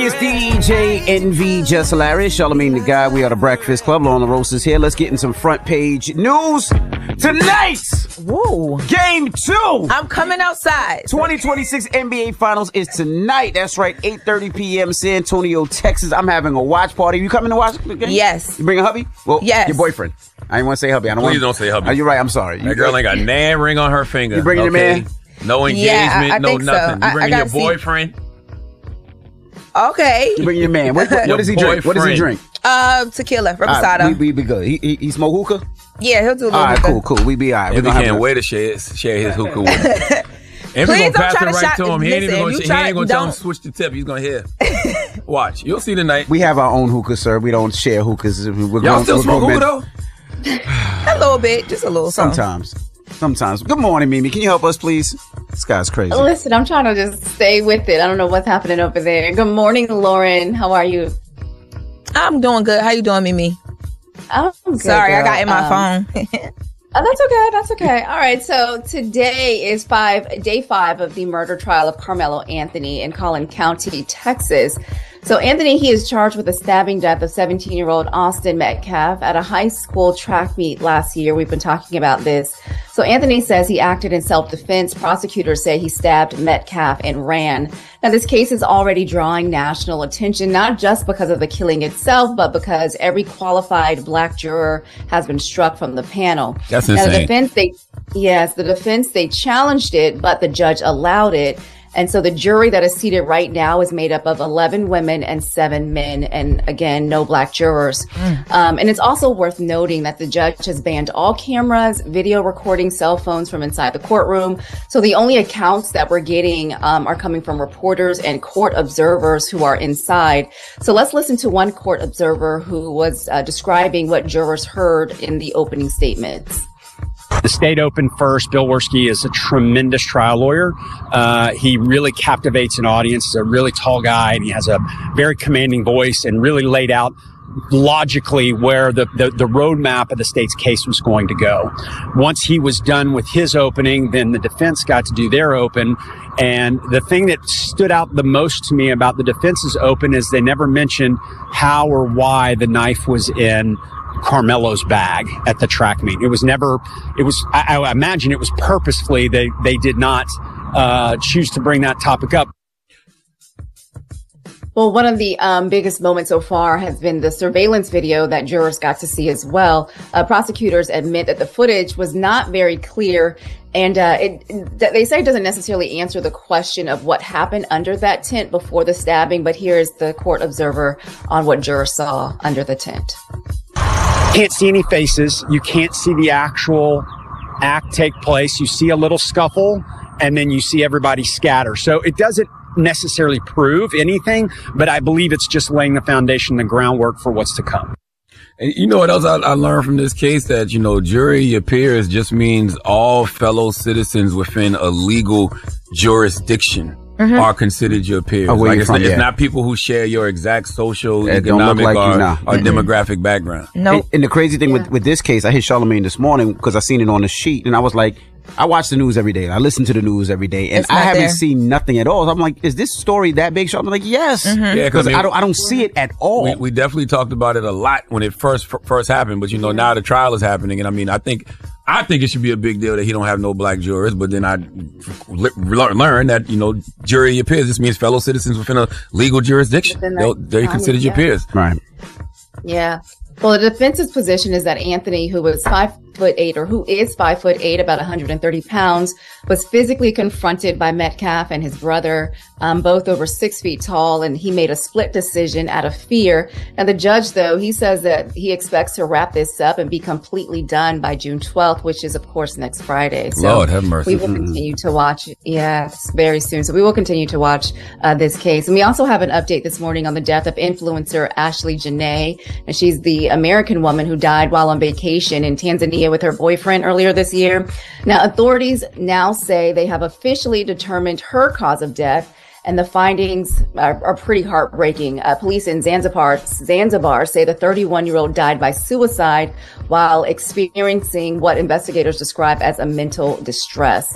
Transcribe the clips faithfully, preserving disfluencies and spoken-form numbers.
It's D J Envy, Just Hilarious, Charlamagne the Guy. We are the Breakfast Club. Law on the Roast is here. Let's get in some front page news tonight. Whoa. Game two. I'm coming outside. twenty twenty-six N B A Finals is tonight. That's right, eight thirty p.m. San Antonio, Texas. I'm having a watch party. You coming to watch the game? Yes. You bring a hubby? Well, yes. Your boyfriend. I didn't want to say hubby. I don't Please want don't say hubby. Oh, you're right. I'm sorry. That girl ain't got nan ring on her finger. You bringing okay? your man? No engagement, Yeah, I- I no think so. nothing. I- You I bringing your gotta see- boyfriend? Okay. You bring your man. What, what, what does he drink? What does he drink? Uh, tequila, All right, reposado. we, we be good. He, he, he smoke hookah? Yeah, he'll do a little All right, hookah. cool, cool. We be all right. And We we gonna can't have wait to share, share his hookah with him. And we're Please going to don't pass try it to right shot- to him. He ain't even listen, going you to try- tell him don't- to switch the tip. He's going to hear. Watch. You'll see tonight. We have our own hookah, sir. We don't share hookahs. We're Y'all grown- still we're smoke grown hookah, men. though? A little bit, just a little something. Sometimes. Sometimes. Good morning, Mimi. Can you help us, please? This guy's crazy. Listen, I'm trying to just stay with it. I don't know what's happening over there. Good morning, Lauren. How are you? I'm doing good. How you doing, Mimi? I'm good, Sorry, I girl. got in my Um, phone. Oh, that's okay. That's okay. All right. So today is five, day five of the murder trial of Carmelo Anthony in Collin County, Texas. So Anthony, he is charged with the stabbing death of seventeen-year-old Austin Metcalf at a high school track meet last year. We've been talking about this. So Anthony says he acted in self-defense. Prosecutors say he stabbed Metcalf and ran. Now, this case is already drawing national attention, not just because of the killing itself, but because every qualified black juror has been struck from the panel. That's Now, the insane. defense, they, yes, the defense, they challenged it, but the judge allowed it. And so the jury that is seated right now is made up of eleven women and seven men. And again, no black jurors. Mm. Um, and it's also worth noting that the judge has banned all cameras, video recording, cell phones from inside the courtroom. So the only accounts that we're getting um, are coming from reporters and court observers who are inside. So let's listen to one court observer who was uh, describing what jurors heard in the opening statements. The state opened first. Bill Werski is a tremendous trial lawyer. Uh, he really captivates an audience. He's a really tall guy, and he has a very commanding voice and really laid out logically where the, the, the roadmap of the state's case was going to go. Once he was done with his opening, then the defense got to do their open. And the thing that stood out the most to me about the defense's open is they never mentioned how or why the knife was in Carmelo's bag at the track meet. It was never, it was, I, I imagine it was purposefully, they, they did not uh, choose to bring that topic up. Well, one of the um, biggest moments so far has been the surveillance video that jurors got to see as well. Uh, prosecutors admit that the footage was not very clear, and uh, it, it, they say it doesn't necessarily answer the question of what happened under that tent before the stabbing, but here's the court observer on what jurors saw under the tent. Can't see any faces. You can't see the actual act take place. You see a little scuffle, and then you see everybody scatter. So it doesn't necessarily prove anything, but I believe it's just laying the foundation, the groundwork for what's to come. And you know what else I, I learned from this case? That, you know, jury of peers just means all fellow citizens within a legal jurisdiction mm-hmm. are considered your peers. Oh, where like you it's, from, not, yeah. it's not people who share your exact social, It don't economic, look like or, you now. or Mm-hmm. demographic background. No. And, and the crazy thing Yeah. with, with this case, I hit Charlamagne this morning because I seen it on the sheet, and I was like, I watch the news every day. I listen to the news every day, and It's I not haven't there. seen nothing at all. So I'm like, is this story that big? So I'm like, yes, Mm-hmm. Yeah, because I mean, I don't, I don't see it at all. We, we definitely talked about it a lot when it first f- first happened, but you know now the trial is happening, and I mean I think I think it should be a big deal that he don't have no black jurors. But then I le- learned that you know jury of your peers just means fellow citizens within a legal jurisdiction. Within that They'll- They're considered your yeah. peers. Right. Yeah. Well, the defense's position is that Anthony, who was five foot eight, or who is five foot eight, about one hundred thirty pounds, was physically confronted by Metcalf and his brother, um, both over six feet tall, and he made a split decision out of fear. Now, the judge, though, he says that he expects to wrap this up and be completely done by June twelfth, which is, of course, next Friday. So Lord have mercy. we will continue to watch. Yes, very soon. So we will continue to watch uh, this case. And we also have an update this morning on the death of influencer Ashley Janae. And she's the American woman who died while on vacation in Tanzania with her boyfriend earlier this year. Now, authorities now say they have officially determined her cause of death, and the findings are, are pretty heartbreaking. Uh, police in Zanzibar, Zanzibar say the thirty-one-year-old died by suicide while experiencing what investigators describe as a mental distress.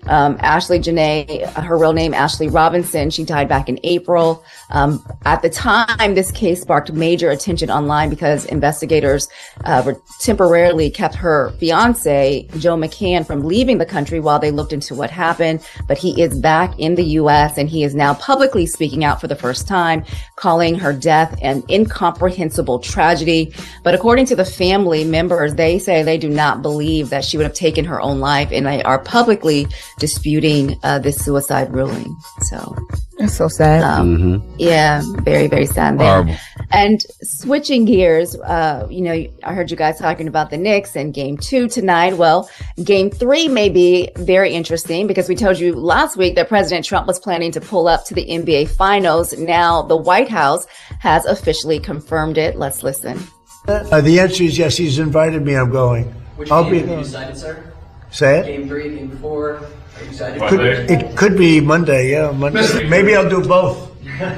Um, Ashley Janae, her real name, Ashley Robinson, she died back in April. Um, at the time, this case sparked major attention online because investigators uh, were temporarily kept her fiance, Joe McCann, from leaving the country while they looked into what happened. But he is back in the U S and he is now publicly speaking out for the first time, calling her death an incomprehensible tragedy. But according to the family members, they say they do not believe that she would have taken her own life, and they are publicly disputing uh, this suicide ruling. So that's so sad. Um, mm-hmm. Yeah, very, very sad there. Horrible. And switching gears, uh, you know, I heard you guys talking about the Knicks and game two tonight. Well, game three may be very interesting because we told you last week that President Trump was planning to pull up to the N B A Finals. Now the White House has officially confirmed it. Let's listen. Uh, the answer is yes. He's invited me. I'm going. Which I'll game be. are you excited, sir? Say it. Game three, game four. Are you excited? Could, it could be Monday. Yeah, Monday. Maybe I'll do both.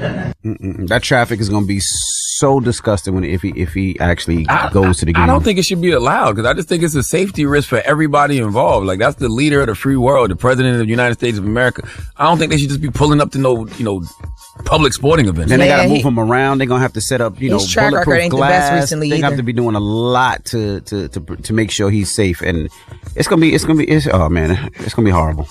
Mm-mm. That traffic is going to be so disgusting when if he if he actually I, goes to the game. I don't think it should be allowed because I just think it's a safety risk for everybody involved. Like, that's the leader of the free world, the president of the United States of America. I don't think they should just be pulling up to no, you know, public sporting events. Then they Yeah, got to he- move him around. They're gonna have to set up, you know, His track record bulletproof ain't the best glass. recently They have either. to be doing a lot to to to to make sure he's safe, and it's gonna be it's gonna be it's, oh man, it's gonna be horrible.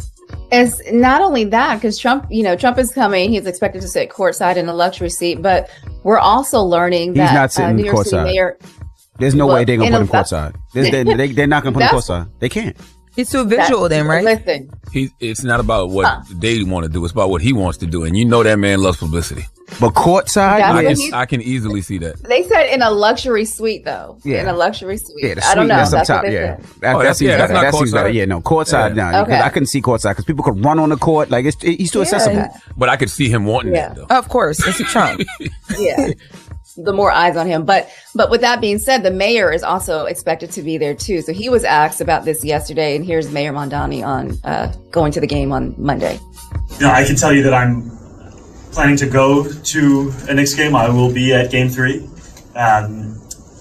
It's not only that, because Trump, you know, Trump is coming. He's expected to sit courtside in a luxury seat, but we're also learning He's that not sitting uh, New York City courtside. Mayor. There's no Well, way they're gonna in put a- him courtside. There's- They, they, they're not gonna put him That's- courtside. They can't. It's too visual that- then, right? Listen, He, it's not about what Huh. they want to do. It's about what he wants to do. And you know that man loves publicity. But courtside, That's I what can, he's- I can easily see that. they said in a luxury suite, though. Yeah. In a luxury suite. yeah, the I don't suite know. that's up That's what top. they Yeah, said. that, Oh, that that's- seems yeah, that's better. not That seems better. courtside. Yeah, no courtside. Yeah. No, Okay. I couldn't see courtside because people could run on the court. Like it's, he's too Yeah. accessible. But I could see him wanting Yeah. that, though. Of course, it's Trump. Yeah. The more eyes on him. But but with that being said, the mayor is also expected to be there too. So he was asked about this yesterday, and here's Mayor Mondani on uh, going to the game on Monday. You know, I can tell you that I'm planning to go to a Knicks game. I will be at game three. Um,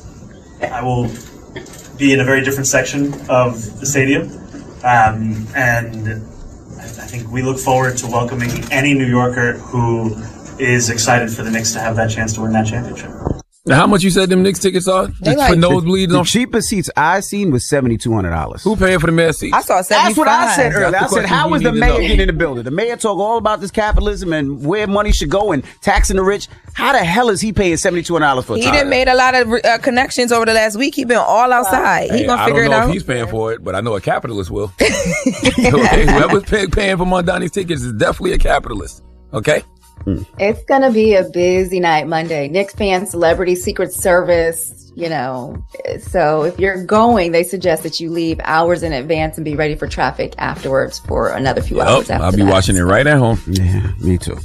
I will be in a very different section of the stadium. Um, and I, I think we look forward to welcoming any New Yorker who is excited for the Knicks to have that chance to win that championship. Now, how much you said them Knicks tickets are? Just like- for nosebleeds? The on- cheapest seats I seen was seventy two hundred dollars. Who paying for the mayor seats? I saw seventy-five. That's what I said earlier. That's I the said, question how we is the need to mayor know. getting in the building? The mayor talk all about this capitalism and where money should go and taxing the rich. How the hell is he paying seventy two hundred dollars for a He ticket? done made a lot of uh, connections over the last week. He been all outside. He Hey, gonna I figure don't it know out. if he's paying for it, but I know a capitalist will. Okay, whoever's pay, paying for Mondani's tickets is definitely a capitalist. Okay? It's going to be a busy night Monday. Knicks fans, celebrity, Secret Service, you know. So if you're going, they suggest that you leave hours in advance and be ready for traffic afterwards for another few hours Yep, after I'll be that. watching it right at home. Yeah, me too.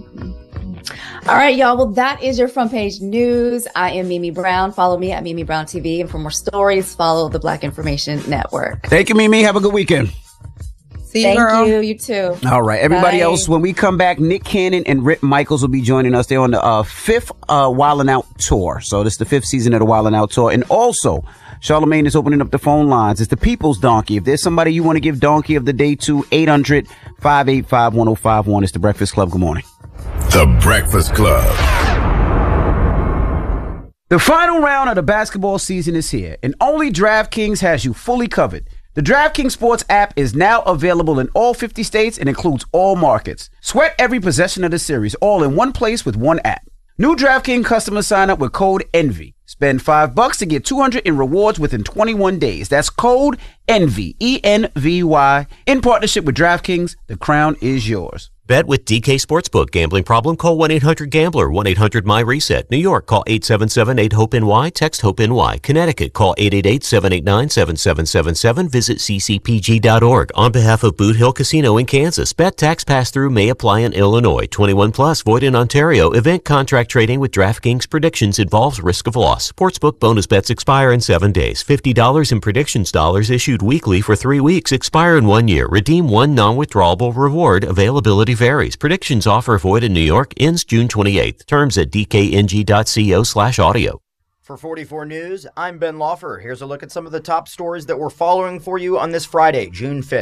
All right, y'all. Well, that is your front page news. I am Mimi Brown. Follow me at Mimi Brown T V. And for more stories, follow the Black Information Network. Thank you, Mimi. Have a good weekend. See you, Thank girl. you. You too. All right, everybody Bye. else, when we come back, Nick Cannon and Rip Michaels will be joining us. They're on the uh, fifth uh, Wildin' Out tour. So this is the fifth season of the Wildin' Out tour. And also, Charlamagne is opening up the phone lines. It's the People's Donkey. If there's somebody you want to give Donkey of the Day to, eight hundred, five eight five, one oh five one. It's the Breakfast Club. Good morning. The Breakfast Club. The final round of the basketball season is here, and only DraftKings has you fully covered. The DraftKings Sports app is now available in all fifty states and includes all markets. Sweat every possession of the series, all in one place with one app. New DraftKings customers sign up with code ENVY. Spend five bucks to get two hundred in rewards within twenty-one days. That's code ENVY, E N V Y. In partnership with DraftKings, the crown is yours. Bet with D K Sportsbook. Gambling problem? Call one eight hundred gambler, one eight hundred my reset. New York, call eight seven seven eight hope N Y, text HOPE-NY. Connecticut, call eight eight eight, seven eight nine, seven seven seven seven. Visit c c p g dot org. On behalf of Boot Hill Casino in Kansas, bet tax pass-through may apply in Illinois. twenty-one plus, void in Ontario. Event contract trading with DraftKings predictions involves risk of loss. Sportsbook bonus bets expire in seven days. fifty dollars in predictions dollars issued weekly for three weeks. Expire in one year. Redeem one non-withdrawable reward. Availability varies. Predictions offer void in New York. Ends June twenty-eighth. Terms at d k n g dot co slash audio. For forty-four News, I'm Ben Lawfer. Here's a look at some of the top stories that we're following for you on this Friday, June fifth.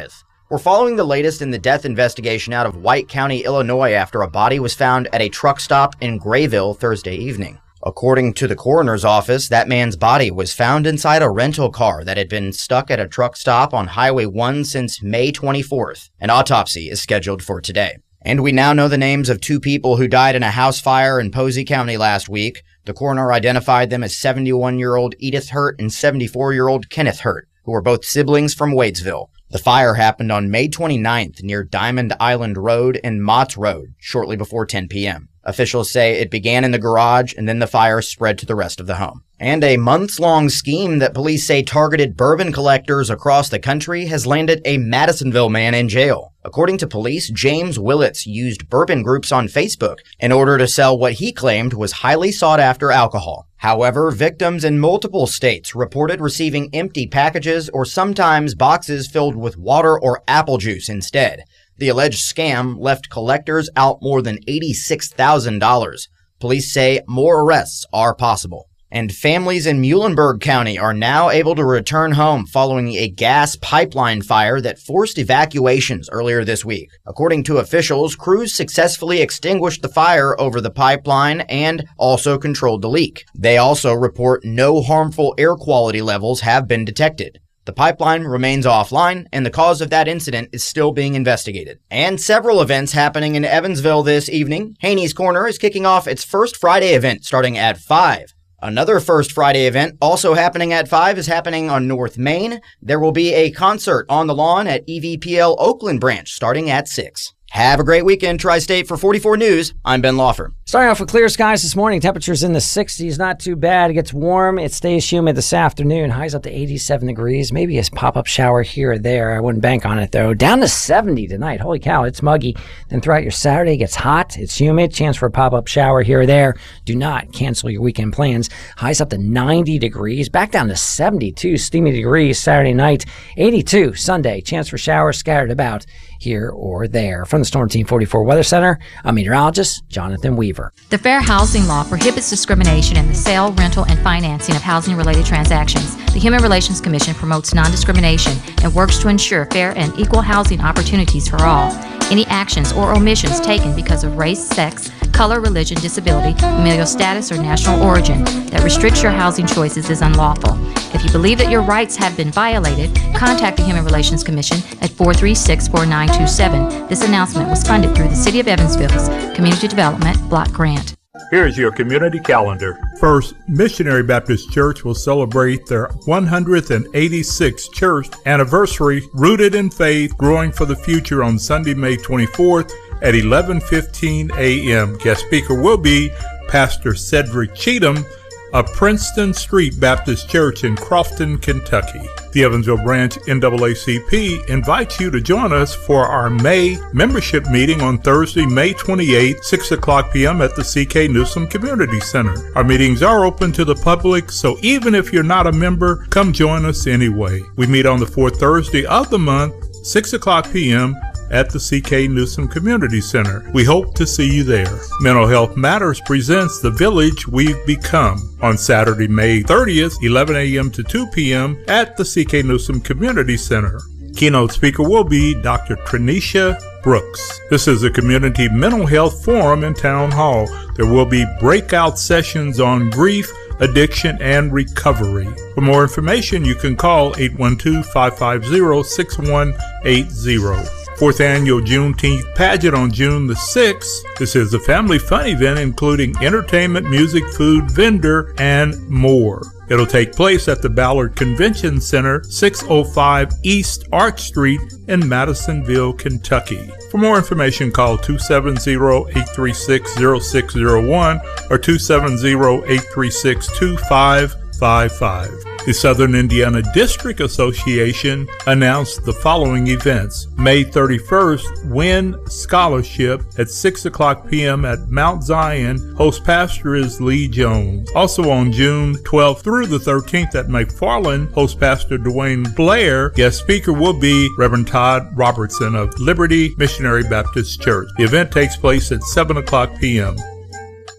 We're following the latest in the death investigation out of White County, Illinois, after a body was found at a truck stop in Grayville Thursday evening. According to the coroner's office, that man's body was found inside a rental car that had been stuck at a truck stop on Highway one since May twenty-fourth. An autopsy is scheduled for today. And we now know the names of two people who died in a house fire in Posey County last week. The coroner identified them as seventy-one-year-old Edith Hurt and seventy-four-year-old Kenneth Hurt, who were both siblings from Wadesville. The fire happened on May twenty-ninth near Diamond Island Road and Mott Road, shortly before ten p.m. Officials say it began in the garage and then the fire spread to the rest of the home. And a months-long scheme that police say targeted bourbon collectors across the country has landed a Madisonville man in jail. According to police, James Willits used bourbon groups on Facebook in order to sell what he claimed was highly sought-after alcohol. However, victims in multiple states reported receiving empty packages or sometimes boxes filled with water or apple juice instead. The alleged scam left collectors out more than eighty-six thousand dollars. Police say more arrests are possible. And families in Muhlenberg County are now able to return home following a gas pipeline fire that forced evacuations earlier this week. According to officials, crews successfully extinguished the fire over the pipeline and also controlled the leak. They also report no harmful air quality levels have been detected. The pipeline remains offline, and the cause of that incident is still being investigated. And several events happening in Evansville this evening. Haney's Corner is kicking off its First Friday event starting at five. Another First Friday event also happening at five is happening on North Main. There will be a concert on the lawn at E V P L Oakland Branch starting at six. Have a great weekend, Tri-State. For forty-four News, I'm Ben Lawfer. Starting off with clear skies this morning. Temperatures in the sixties, not too bad. It gets warm. It stays humid this afternoon. Highs up to eighty-seven degrees. Maybe a pop-up shower here or there. I wouldn't bank on it, though. Down to seventy tonight. Holy cow, it's muggy. Then throughout your Saturday, it gets hot. It's humid. Chance for a pop-up shower here or there. Do not cancel your weekend plans. Highs up to ninety degrees. Back down to seventy-two steamy degrees Saturday night. eighty-two Sunday. Chance for showers scattered about here or there. From the Storm Team forty-four Weather Center, I'm meteorologist Jonathan Weaver. The Fair Housing Law prohibits discrimination in the sale, rental, and financing of housing-related transactions. The Human Relations Commission promotes non-discrimination and works to ensure fair and equal housing opportunities for all. Any actions or omissions taken because of race, sex, color, religion, disability, familial status, or national origin that restricts your housing choices is unlawful. If you believe that your rights have been violated, contact the Human Relations Commission at four three six, four nine two seven. This announcement was funded through the City of Evansville's Community Development Block Grant. Here's your community calendar. First Missionary Baptist Church will celebrate their one hundred eighty-sixth church anniversary, Rooted in Faith, Growing for the Future, on Sunday, May twenty-fourth at eleven fifteen a.m. Guest speaker will be Pastor Cedric Cheatham of Princeton Street Baptist Church in Crofton, Kentucky. The Evansville Branch N double A C P invites you to join us for our May membership meeting on Thursday, May twenty-eighth, six o'clock p.m. at the C K Newsom Community Center. Our meetings are open to the public, so even if you're not a member, come join us anyway. We meet on the fourth Thursday of the month, six o'clock p.m. at the C K Newsom Community Center. We hope to see you there. Mental Health Matters presents The Village We've Become on Saturday, May thirtieth, eleven a.m. to two p.m. at the C K Newsom Community Center. Keynote speaker will be Doctor Trenisha Brooks. This is a community mental health forum in Town Hall. There will be breakout sessions on grief, addiction, and recovery. For more information, you can call eight one two, five five zero, six one eight zero. Fourth Annual Juneteenth Pageant on June the sixth. This is a family fun event including entertainment, music, food, vendor, and more. It'll take place at the Ballard Convention Center, six oh five East Arch Street in Madisonville, Kentucky. For more information, call two seven zero, eight three six, zero six zero one or two seven zero, eight three six, two five five five. The Southern Indiana District Association announced the following events. May thirty-first, Win Scholarship at six o'clock p.m. at Mount Zion. Host pastor is Lee Jones. Also on June twelfth through the thirteenth at McFarland, host pastor Dwayne Blair. Guest speaker will be Reverend Todd Robertson of Liberty Missionary Baptist Church. The event takes place at seven o'clock p.m.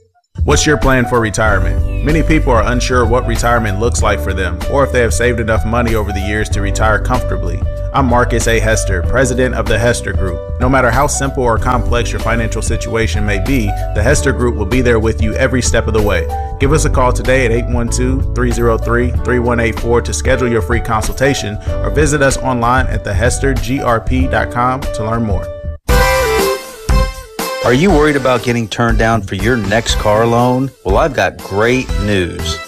What's your plan for retirement? Many people are unsure what retirement looks like for them, or if they have saved enough money over the years to retire comfortably. I'm Marcus A. Hester, president of the Hester Group. No matter how simple or complex your financial situation may be, the Hester Group will be there with you every step of the way. Give us a call today at eight one two, three oh three, three one eight four to schedule your free consultation, or visit us online at the hester g r p dot com to learn more. Are you worried about getting turned down for your next car loan? Well, I've got great news.